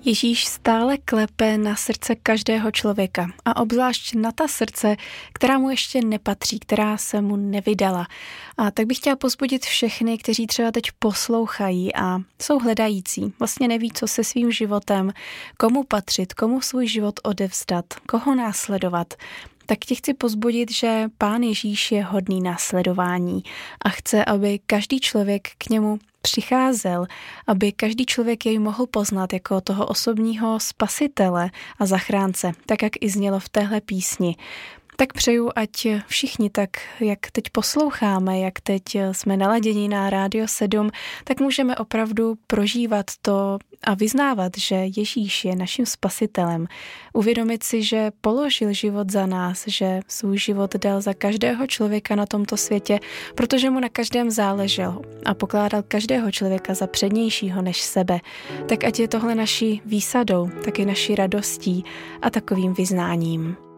Ježíš stále klepe na srdce každého člověka a obzvlášť na ta srdce, která mu ještě nepatří, která se mu nevydala. A tak bych chtěla povzbudit všechny, kteří třeba teď poslouchají a jsou hledající, vlastně neví, co se svým životem, komu patřit, komu svůj život odevzdat, koho následovat. Tak tě chci povzbudit, že Pán Ježíš je hodný následování a chce, aby každý člověk k němu přicházel, aby každý člověk jej mohl poznat jako toho osobního spasitele a zachránce, tak jak i znělo v téhle písni. Tak přeju, ať všichni tak, jak teď posloucháme, jak teď jsme naladěni na Rádio 7, tak můžeme opravdu prožívat to a vyznávat, že Ježíš je naším spasitelem. Uvědomit si, že položil život za nás, že svůj život dal za každého člověka na tomto světě, protože mu na každém záležel a pokládal každého člověka za přednějšího než sebe. Tak ať je tohle naší výsadou, tak i naší radostí a takovým vyznáním.